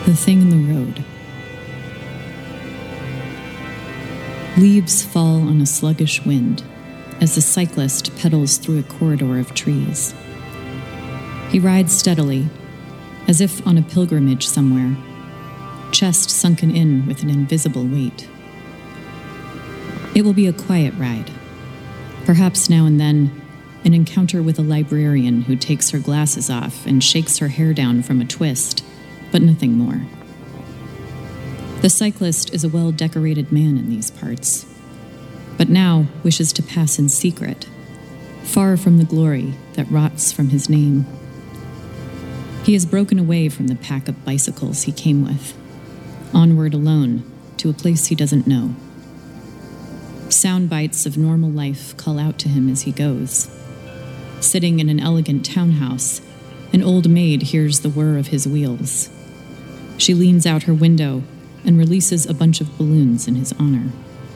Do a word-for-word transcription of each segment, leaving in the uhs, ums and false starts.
The Thing in the Road. Leaves fall on a sluggish wind as the cyclist pedals through a corridor of trees. He rides steadily, as if on a pilgrimage somewhere, chest sunken in with an invisible weight. It will be a quiet ride. Perhaps now and then, an encounter with a librarian who takes her glasses off and shakes her hair down from a twist, but nothing more. The cyclist is a well-decorated man in these parts, but now wishes to pass in secret, far from the glory that rots from his name. He has broken away from the pack of bicycles he came with, onward alone to a place he doesn't know. Sound bites of normal life call out to him as he goes. Sitting in an elegant townhouse, an old maid hears the whir of his wheels. She leans out her window and releases a bunch of balloons in his honor.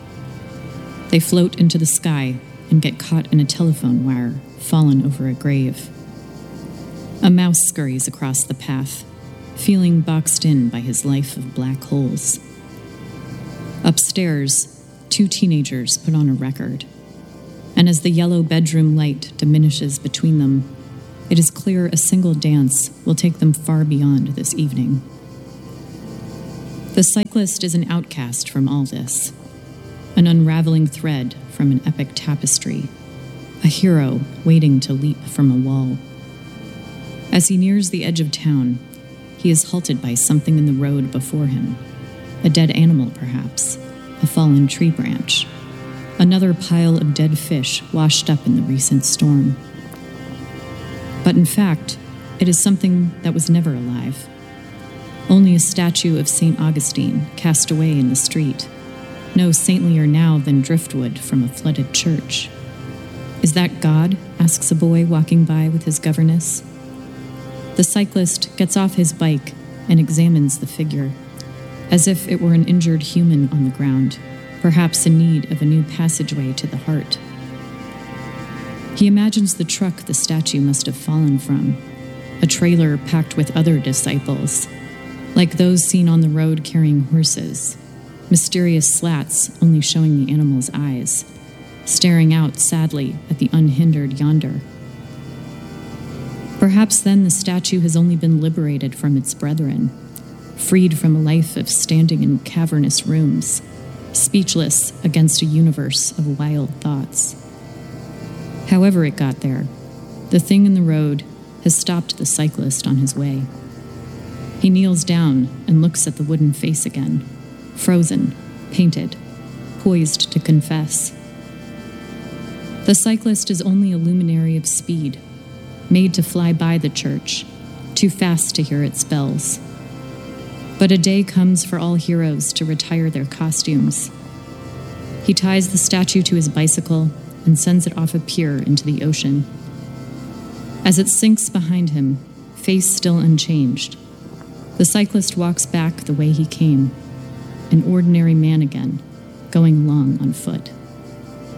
They float into the sky and get caught in a telephone wire fallen over a grave. A mouse scurries across the path, feeling boxed in by his life of black holes. Upstairs, two teenagers put on a record, and as the yellow bedroom light diminishes between them, it is clear a single dance will take them far beyond this evening. The cyclist is an outcast from all this, an unraveling thread from an epic tapestry, a hero waiting to leap from a wall. As he nears the edge of town, he is halted by something in the road before him, a dead animal perhaps, a fallen tree branch, another pile of dead fish washed up in the recent storm. But in fact, it is something that was never alive. Only a statue of Saint Augustine cast away in the street, no saintlier now than driftwood from a flooded church. Is that God? Asks a boy walking by with his governess. The cyclist gets off his bike and examines the figure, as if it were an injured human on the ground, perhaps in need of a new passageway to the heart. He imagines the truck the statue must have fallen from, a trailer packed with other disciples, like those seen on the road carrying horses, mysterious slats only showing the animal's eyes, staring out sadly at the unhindered yonder. Perhaps then the statue has only been liberated from its brethren, freed from a life of standing in cavernous rooms, speechless against a universe of wild thoughts. However it got there, the thing in the road has stopped the cyclist on his way. He kneels down and looks at the wooden face again, frozen, painted, poised to confess. The cyclist is only a luminary of speed, made to fly by the church, too fast to hear its bells. But a day comes for all heroes to retire their costumes. He ties the statue to his bicycle and sends it off a pier into the ocean. As it sinks behind him, face still unchanged, the cyclist walks back the way he came, an ordinary man again, going along on foot.